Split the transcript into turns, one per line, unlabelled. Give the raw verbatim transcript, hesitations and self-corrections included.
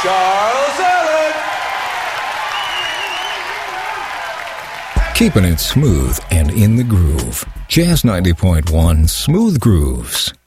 Charles Allen.
Keeping it smooth and in the groove. Jazz ninety point one Smooth Grooves.